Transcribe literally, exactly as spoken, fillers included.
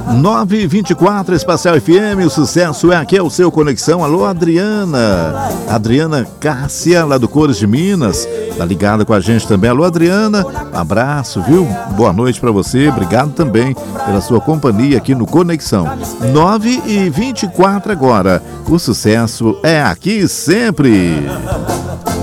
nove e vinte e quatro, Espacial F M, o sucesso é aqui, é o seu Conexão. Alô, Adriana. Adriana Cássia, lá do Cores de Minas, tá ligada com a gente também. Alô, Adriana, abraço, viu? Boa noite pra você, obrigado também pela sua companhia aqui no Conexão. nove e vinte e quatro agora, o sucesso é aqui sempre.